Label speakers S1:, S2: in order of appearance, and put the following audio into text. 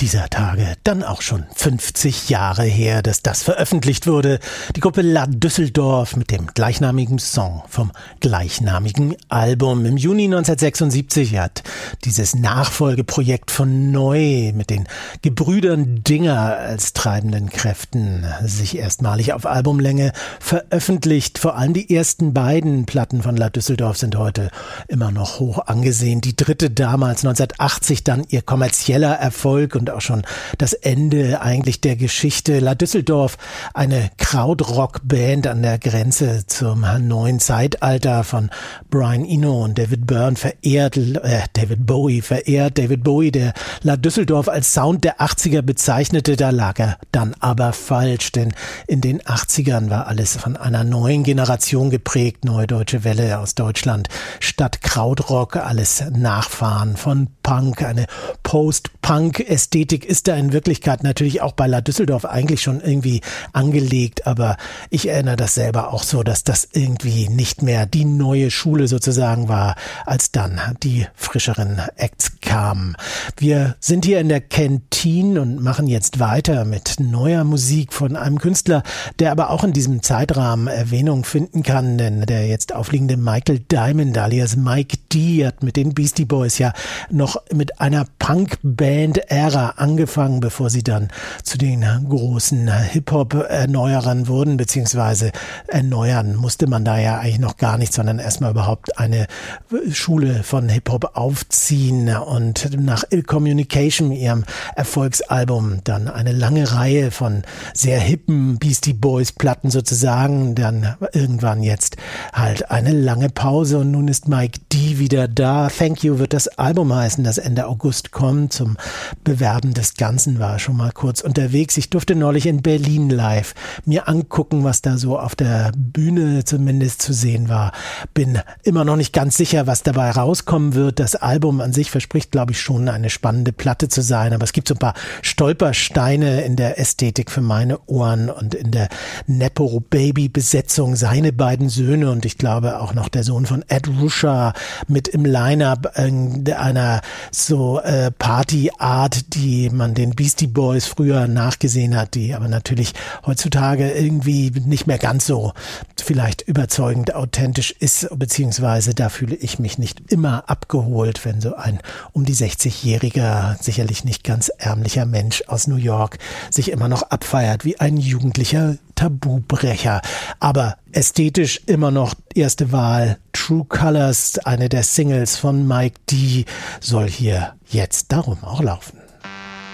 S1: dieser Tage dann auch schon 50 Jahre her, dass das veröffentlicht wurde. Die Gruppe La Düsseldorf mit dem gleichnamigen Song vom gleichnamigen Album. Im Juni 1976 hat dieses Nachfolgeprojekt von Neu mit den Gebrüdern Dinger als treibenden Kräften sich erstmalig auf Albumlänge veröffentlicht. Vor allem die ersten beiden Platten von La Düsseldorf sind heute immer noch hoch angesehen. Die dritte damals 1980 dann ihr kommerzieller Erfolg und auch schon das Ende eigentlich der Geschichte. La Düsseldorf, eine Krautrock-Band an der Grenze zum neuen Zeitalter, von Brian Eno und David Byrne verehrt, David Bowie, der La Düsseldorf als Sound der 80er bezeichnete. Da lag er dann aber falsch, denn in den 80ern war alles von einer neuen Generation geprägt. Neue Deutsche Welle aus Deutschland statt Krautrock, alles Nachfahren von Punk. Eine Post-Punk-Ästhetik ist da in Wirklichkeit natürlich auch bei La Düsseldorf eigentlich schon irgendwie angelegt, aber ich erinnere das selber auch so, dass das irgendwie nicht mehr die neue Schule sozusagen war, als dann die frischeren Acts kamen. Wir sind hier in der Kantine und machen jetzt weiter mit neuer Musik von einem Künstler, der aber auch in diesem Zeitrahmen Erwähnung finden kann, denn der jetzt aufliegende Michael Diamond alias Mike D hat mit den Beastie Boys ja noch mit einer Punk-Band-Ära angefangen, bevor sie dann zu den großen Hip-Hop-Erneuerern wurden, beziehungsweise erneuern musste man da ja eigentlich noch gar nicht, sondern erstmal überhaupt eine Schule von Hip-Hop aufziehen und nach Ill Communication, ihrem Erfolgsalbum, dann eine lange Reihe von sehr hippen Beastie Boys Platten sozusagen, dann irgendwann jetzt halt eine lange Pause und nun ist Mike D wieder da. Thank You wird das Album heißen, das Ende August kommt. Zum Bewerben des Ganzen war schon mal kurz unterwegs. Ich durfte neulich in Berlin live mir angucken, was da so auf der Bühne zumindest zu sehen war. Bin immer noch nicht ganz sicher, was dabei rauskommen wird. Das Album an sich verspricht, glaube ich, schon eine spannende Platte zu sein, aber es gibt so ein paar Stolpersteine in der Ästhetik für meine Ohren und in der Nepo-Baby-Besetzung. Seine beiden Söhne und ich glaube auch noch der Sohn von Ed Ruscha mit im Line-Up einer so Party-Art, die man den Beastie Boys früher nachgesehen hat, die aber natürlich heutzutage irgendwie nicht mehr ganz so vielleicht überzeugend authentisch ist, beziehungsweise da fühle ich mich nicht immer abgeholt, wenn so ein um die 60-jähriger, sicherlich nicht ganz ärmlicher Mensch aus New York sich immer noch abfeiert wie ein jugendlicher Tabubrecher. Aber ästhetisch immer noch erste Wahl. True Colors, eine der Singles von Mike D, soll hier jetzt darum auch laufen.